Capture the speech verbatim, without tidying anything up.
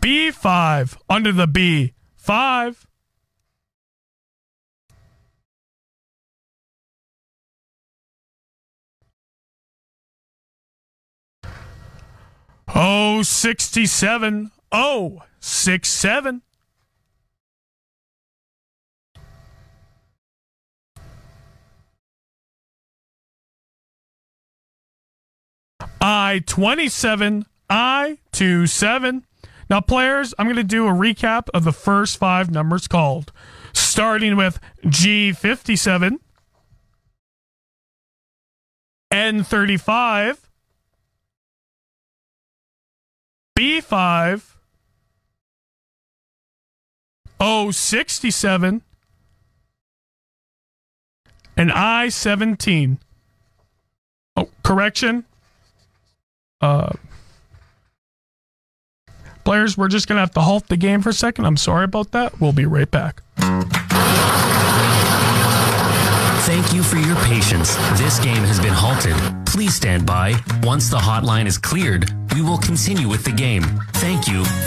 B five under the B five. Oh, sixty-seven. Oh, six seven. I twenty-seven. I twenty-seven. Now, players, I'm going to do a recap of the first five numbers called. Starting with G fifty-seven, N thirty-five, B five, O sixty-seven, and I seventeen. Oh, correction. Uh, players, we're just going to have to halt the game for a second. I'm sorry about that. We'll be right back. Thank you for your patience. This game has been halted. Please stand by. Once the hotline is cleared, we will continue with the game. Thank you.